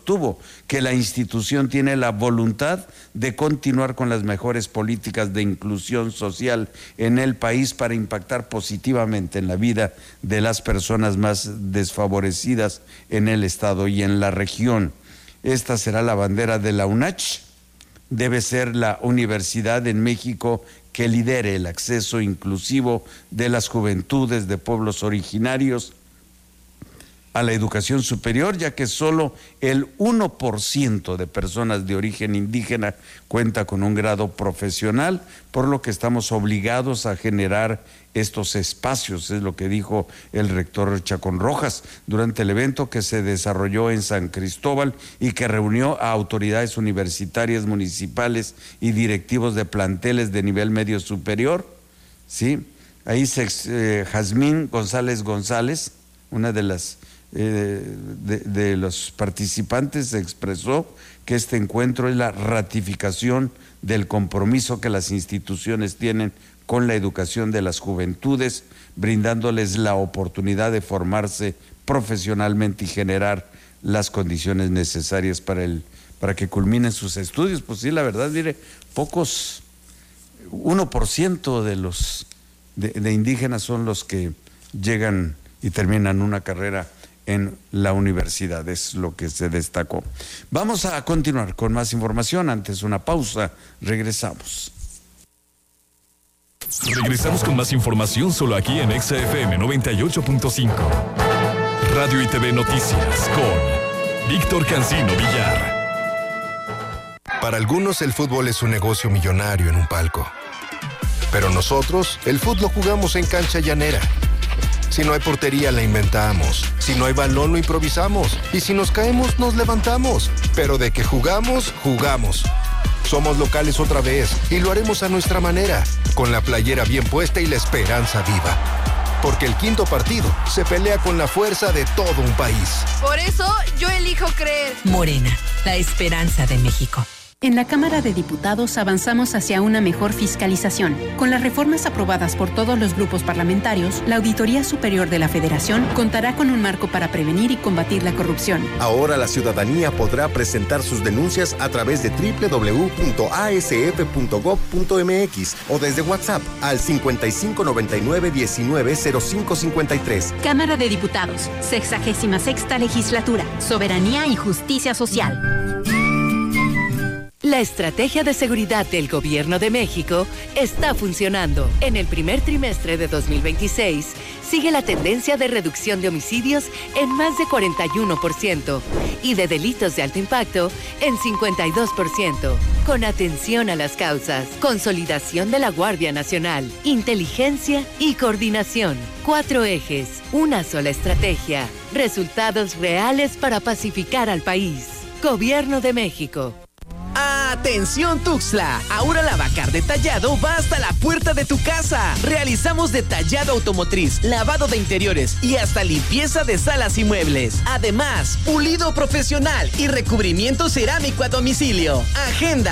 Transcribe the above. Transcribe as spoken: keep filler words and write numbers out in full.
sostuvo que la institución tiene la voluntad de continuar con las mejores políticas de inclusión social en el país para impactar positivamente en la vida de las personas más desfavorecidas en el estado y en la región. Esta será la bandera de la UNACH. Debe ser la universidad en México que lidere el acceso inclusivo de las juventudes de pueblos originarios a la educación superior, ya que solo el uno por ciento de personas de origen indígena cuenta con un grado profesional, por lo que estamos obligados a generar estos espacios, es lo que dijo el rector Chacón Rojas durante el evento que se desarrolló en San Cristóbal y que reunió a autoridades universitarias, municipales y directivos de planteles de nivel medio superior. Sí, ahí se, eh, Jazmín González González, una de las Eh, de, de los participantes, expresó que este encuentro es la ratificación del compromiso que las instituciones tienen con la educación de las juventudes, brindándoles la oportunidad de formarse profesionalmente y generar las condiciones necesarias para el para que culminen sus estudios. Pues sí, la verdad, mire, pocos, uno por ciento de los de, de indígenas son los que llegan y terminan una carrera en la universidad, es lo que se destacó. Vamos a continuar con más información. Antes una pausa, regresamos. Regresamos con más información solo aquí en Exa F M noventa y ocho punto cinco. Radio y T V Noticias con Víctor Cancino Villar. Para algunos el fútbol es un negocio millonario en un palco. Pero nosotros, el fútbol lo jugamos en cancha llanera. Si no hay portería, la inventamos. Si no hay balón, lo improvisamos. Y si nos caemos, nos levantamos. Pero de que jugamos, jugamos. Somos locales otra vez y lo haremos a nuestra manera, con la playera bien puesta y la esperanza viva. Porque el quinto partido se pelea con la fuerza de todo un país. Por eso, yo elijo creer. Morena, la esperanza de México. En la Cámara de Diputados avanzamos hacia una mejor fiscalización. Con las reformas aprobadas por todos los grupos parlamentarios, la Auditoría Superior de la Federación contará con un marco para prevenir y combatir la corrupción. Ahora la ciudadanía podrá presentar sus denuncias a través de doble u doble u doble u punto a s f punto gob punto m x o desde WhatsApp al cincuenta y cinco noventa y nueve diecinueve cero cinco cincuenta y tres. Cámara de Diputados, sexagésima sexta legislatura, soberanía y justicia social. La estrategia de seguridad del Gobierno de México está funcionando. En el primer trimestre de dos mil veintiséis, sigue la tendencia de reducción de homicidios en más de cuarenta y uno por ciento y de delitos de alto impacto en cincuenta y dos por ciento. Con atención a las causas, consolidación de la Guardia Nacional, inteligencia y coordinación. Cuatro ejes, una sola estrategia. Resultados reales para pacificar al país. Gobierno de México. ¡Atención Tuxtla! Ahora Lavacar Detallado va hasta la puerta de tu casa. Realizamos detallado automotriz, lavado de interiores y hasta limpieza de salas y muebles. Además, pulido profesional y recubrimiento cerámico a domicilio. Agenda